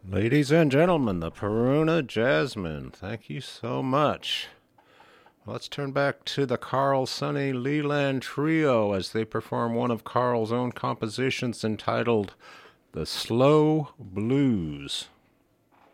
Ladies and gentlemen, the Peruna Jasmine. Thank you so much. Let's turn back to the Carl Sonny Leland Trio as they perform one of Carl's own compositions entitled The Slow Blues.